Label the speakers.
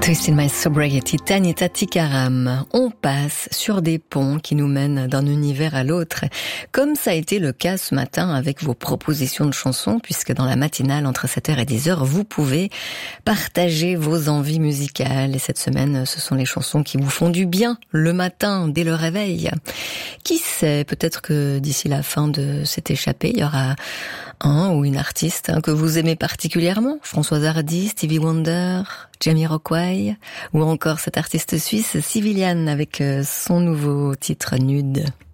Speaker 1: Twisting My Sobriety, Tanita Tikaram. On passe sur des ponts qui nous mènent d'un univers à l'autre, comme ça a été le cas ce matin avec vos propositions de chansons, puisque dans la matinale entre 7h et 10h, vous pouvez partager vos envies musicales. Et cette semaine, ce sont les chansons qui vous font du bien le matin, dès le réveil. Qui sait, peut-être que d'ici la fin de cette échappée, il y aura un ou une artiste que vous aimez particulièrement, Françoise Hardy, Stevie Wonder, Jamiroquai, ou encore cet artiste suisse Civilian avec son nouveau titre Nude.